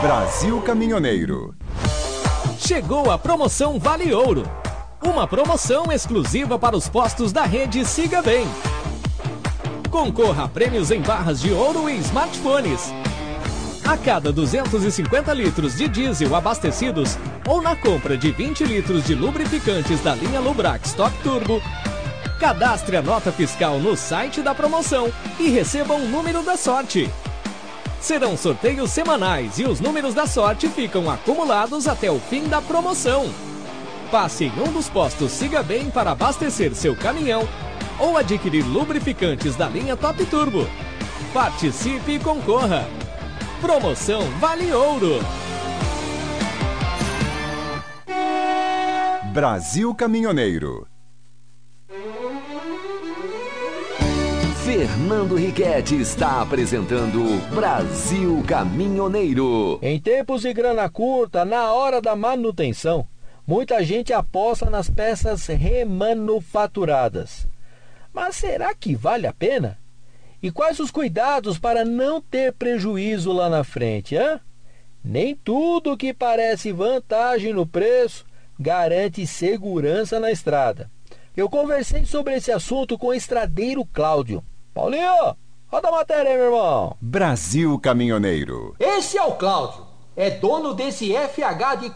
Brasil Caminhoneiro. Chegou a promoção Vale Ouro. Uma promoção exclusiva para os postos da rede Siga Bem. Concorra a prêmios em barras de ouro e smartphones. A cada 250 litros de diesel abastecidos ou na compra de 20 litros de lubrificantes da linha Lubrax Top Turbo, cadastre a nota fiscal no site da promoção e receba um número da sorte. Serão sorteios semanais e os números da sorte ficam acumulados até o fim da promoção. Passe em um dos postos Siga Bem para abastecer seu caminhão ou adquirir lubrificantes da linha Top Turbo. Participe e concorra. Promoção Vale Ouro. Brasil Caminhoneiro. Fernando Riquetti está apresentando Brasil Caminhoneiro. Em tempos de grana curta, na hora da manutenção, muita gente aposta nas peças remanufaturadas. Mas será que vale a pena? E quais os cuidados para não ter prejuízo lá na frente, hein? Nem tudo que parece vantagem no preço garante segurança na estrada. Eu conversei sobre esse assunto com o estradeiro Cláudio. Paulinho, roda a matéria aí, meu irmão. Brasil Caminhoneiro. Esse é o Cláudio. É dono desse FH de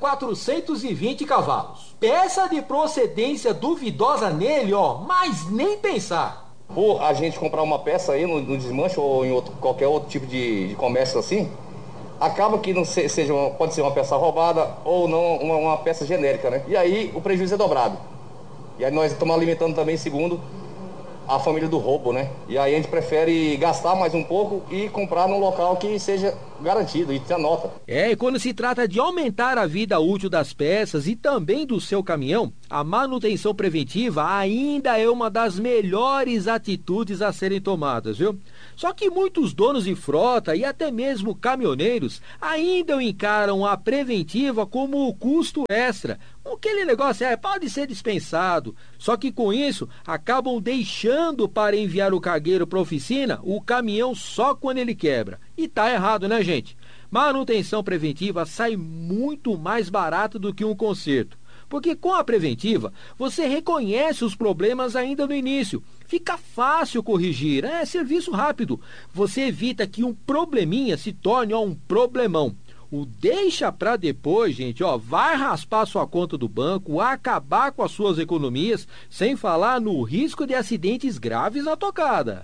420 cavalos. Peça de procedência duvidosa nele, mas nem pensar. Por a gente comprar uma peça aí no desmanche ou em qualquer outro tipo de comércio assim, acaba que não seja pode ser uma peça roubada ou não uma peça genérica, né? E aí o prejuízo é dobrado. E aí nós estamos alimentando também, segundo a família do roubo, né? E aí a gente prefere gastar mais um pouco e comprar num local que seja garantido e tenha nota. E quando se trata de aumentar a vida útil das peças e também do seu caminhão, a manutenção preventiva ainda é uma das melhores atitudes a serem tomadas, viu? Só que muitos donos de frota e até mesmo caminhoneiros ainda encaram a preventiva como custo extra. Aquele negócio pode ser dispensado. Só que com isso, acabam deixando para enviar o cargueiro para a oficina o caminhão só quando ele quebra. E tá errado, né, gente? Manutenção preventiva sai muito mais barato do que um conserto. Porque com a preventiva, você reconhece os problemas ainda no início. Fica fácil corrigir, é serviço rápido. Você evita que um probleminha se torne um problemão. O deixa para depois, gente, vai raspar sua conta do banco, acabar com as suas economias, sem falar no risco de acidentes graves na tocada.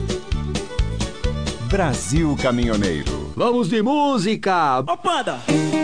Brasil Caminhoneiro. Vamos de música! Ô, Panda!